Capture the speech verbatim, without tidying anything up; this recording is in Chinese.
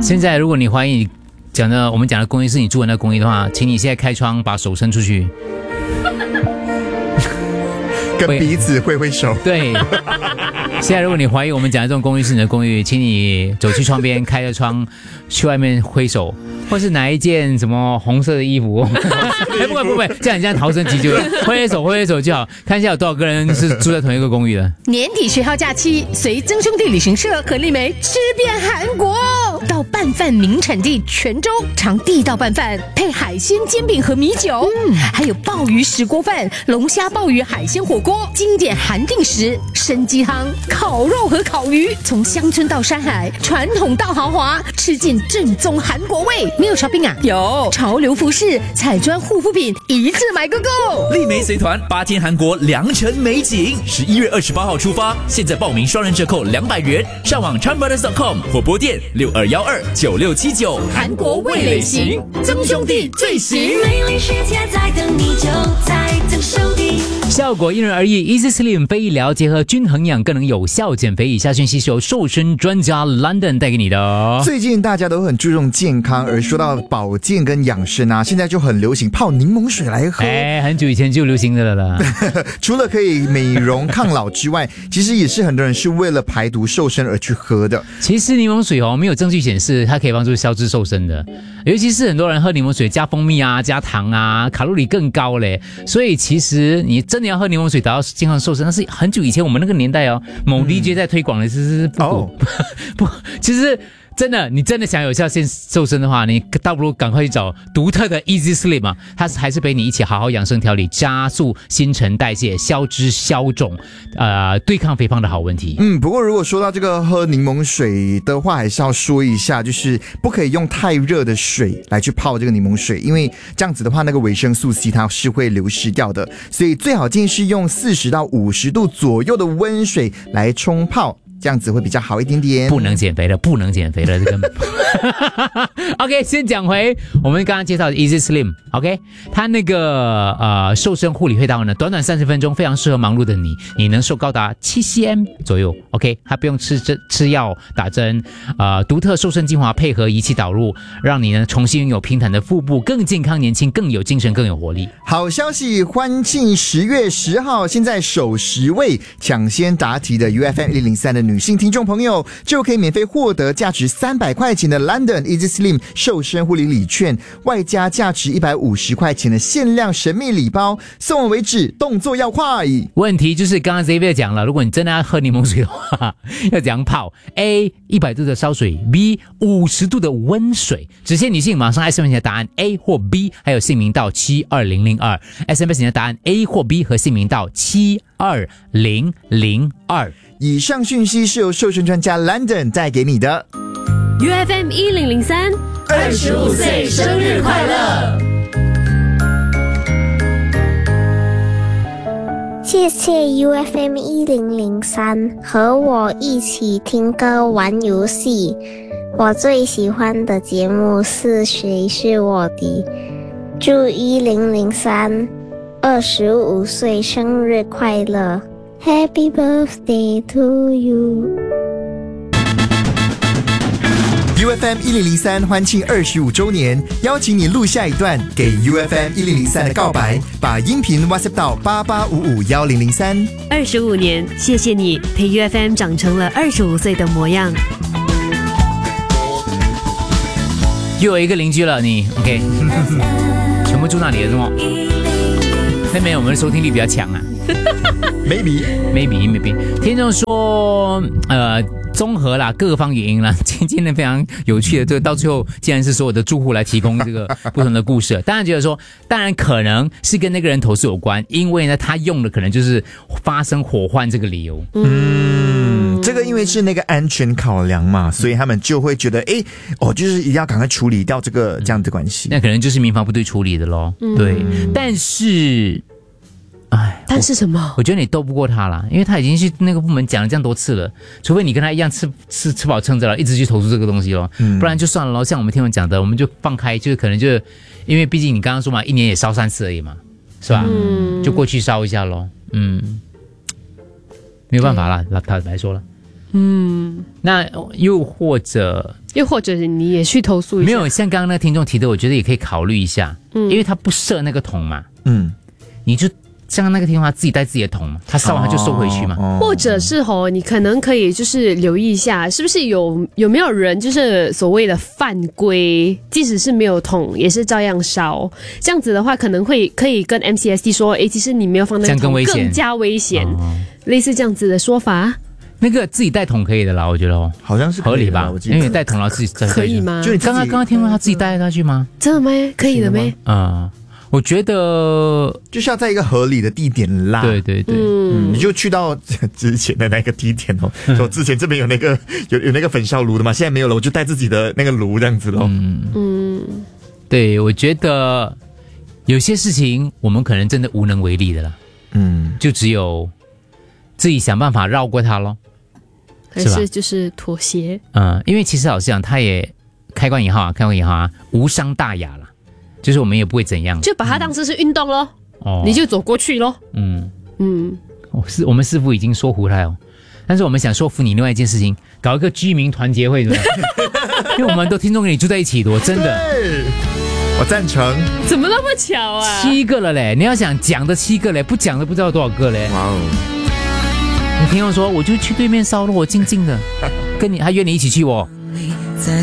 现在如果你怀疑讲的我们讲的公寓是你住的那个公寓的话，请你现在开窗把手伸出去， 跟彼此挥挥手。 对。现在如果你怀疑我们讲的这种公寓是你的公寓，请你走去窗边，开着窗去外面挥手，或是拿一件什么红色的衣服。哎，不会不会，这样这样逃生急救，挥挥手挥挥手就好，看一下有多少个人是住在同一个公寓的。 年底学号假期，随曾兄弟旅行社和丽梅吃遍韩国，到拌饭名产地泉州尝地道拌饭，配海鲜煎饼和米酒，嗯，还有鲍鱼石锅饭、龙虾鲍鱼海鲜火锅，经典韩定食、参鸡汤、烤肉和烤鱼，从乡村到山海，传统到豪华，吃尽正宗韩国味。没有 shopping 啊？有潮流服饰、彩妆护肤品，一次买个够。 丽梅随团八天韩国良辰美景，十一月二十八号出发，现在报名双人折扣两百元，上网 charm brothers dot com 或拨电六二幺二九六七九。 韩国味蕾行，曾兄弟最行。 美丽世界在等你，就在曾兄弟。 效果因人而异 ，Easy Slim 非医疗结合均衡养，更能有效减肥。以下讯息是由瘦身专家 London 带给你的。 最近大家都很注重健康，而说到保健跟养生啊，现在就很流行泡柠檬水来喝。 哎，很久以前就流行的了啦。 除了可以美容抗老之外，其实也是很多人是为了排毒瘦身而去喝的。 其实柠檬水哦，没有证据显示它可以帮助消脂瘦身的，尤其是很多人喝柠檬水加蜂蜜啊、加糖啊，卡路里更高嘞。所以其实你真的要喝柠檬水达到健康瘦身，那是很久以前我们那个年代哦，某 D J 在推广的，是是不、哦、不，其实。真的，你真的想有效健瘦身的话，你倒不如赶快去找独特的 Easy Slim 啊，它还是陪你一起好好养生调理，加速新陈代谢，消脂消肿，呃，对抗肥胖的好问题。 嗯，不过如果说到这个喝柠檬水的话，还是要说一下，就是不可以用太热的水来去泡这个柠檬水，因为这样子的话，那个维生素 C 它是会流失掉的，所以最好建议是用四十到五十度左右的温水来冲泡。这样子会比较好一点点。 不能减肥的，不能减肥的，这个。OK， 先讲回我们刚刚介绍的 Easy Slim。OK， 它那个呃瘦身护理会刀呢，短短三十分钟，非常适合忙碌的你，你能瘦高达七 cm 左右。OK， 它不用吃针吃药打针，呃，独特瘦身精华配合仪器导入，让你呢重新拥有平坦的腹部，更健康、年轻、更有精神、更有活力。 好消息，欢庆十月十号，现在首十位抢先答题的 U F M 一零零三的女性听众朋友，就可以免费获得价值三百块钱的 London Easy Slim 瘦身护理礼券，外加价值一百五十块钱的限量神秘礼包，送我为止，动作要快。 问题就是刚刚 Xavier 讲了，如果你真的要喝柠檬水的话，要怎样泡 ？A 一百度的烧水 ，B 五十度的温水。只限女性，马上 S M S 你的答案 A 或 B， 还有姓名到七二零零二 S M S 你的答案 A 或 B 和姓名到七二零零二。 以上讯息是由瘦身专家 London 带给你的。 U F M 一零零三， 二十五岁生日快乐！ 谢谢 U F M 一零零三和我一起听歌玩游戏。我最喜欢的节目是谁是我的？祝一零零三二十五岁生日快乐！ Happy birthday to you！ U F M 一零零三欢庆二十五周年，邀请你录下一段给 U F M 一零零三的告白，把音频 WhatsApp 到八八五五一零零三。 二十五年，谢谢你陪 U F M 长成了二十五岁的模样。 又有一个邻居了，你 OK？ 全部住那里了是吗？那边我们的收听率比较强啊。 Maybe Maybe Maybe 听众说，呃。综合啦，各方原因啦，今天的非常有趣的，这个到最后竟然是所有的住户来提供这个不同的故事。当然觉得说，当然可能是跟那个人投诉有关，因为呢，他用的可能就是发生火患这个理由。 嗯，这个因为是那个安全考量嘛，所以他们就会觉得，哎，哦，就是一定要赶快处理掉这个这样的关系。 那可能就是民防部队处理的咯。嗯、对，但是。哎， 但是什么？ 我, 我觉得你斗不过他啦，因为他已经去那个部门讲了这样多次了，除非你跟他一样吃吃吃饱撑着了，一直去投诉这个东西咯，嗯、不然就算了咯。像我们听我讲的，我们就放开，就是可能就因为毕竟你刚刚说嘛，一年也烧三次而已嘛，是吧？嗯，就过去烧一下咯。嗯，没有办法啦，他来说了。 嗯， 那又或者又或者你也去投诉一下， 没有像刚刚那个听众提的，我觉得也可以考虑一下，嗯，因为他不设那个桶嘛， 嗯， 你就像那个听众他自己带自己的桶嘛，他烧完他就收回去嘛， 哦或者是吼，你可能可以就是留意一下，是不是有有没有人就是所谓的犯规，即使是没有桶也是照样烧，这样子的话可能会可以跟 M C S D 说，诶，其实你没有放那这样个桶更危险更加危险， 哦类似这样子的说法， 那个自己带桶可以的啦，我觉得哦， 好像是可以的合理吧我？记得因为带桶然后自己再可以？吗？ 就你自己刚刚刚刚听说他自己带下去吗？ 真的吗？可以的咩？ 嗯，我觉得就是要在一个合理的地点拉。 对对对， 嗯，你就去到之前的那个地点哦，说之前这边有那个有有那个焚烧炉的嘛，现在没有了，我就带自己的那个炉这样子咯。 嗯， 对，我觉得有些事情我们可能真的无能为力的啦， 嗯， 就只有自己想办法绕过它咯。 还是吧是就是妥协， 嗯，因为其实老实讲，他也开关引号啊，开关引号啊，无伤大雅啦，就是我们也不会怎样。 就把它当成是运动咯， 哦你就走过去咯。 嗯， 嗯， 我是我们师傅已经说服他哦，但是我们想说服你另外一件事情，搞一个居民团结会，对不对？因为我们都听众跟你住在一起的，我真的对，我赞成。 怎么那么巧啊？ 七个了嘞，你要想讲的七个嘞，不讲的不知道多少个嘞。 哇哦， 你听我说，我就去对面烧了，我静静的，跟你还约你一起去哦。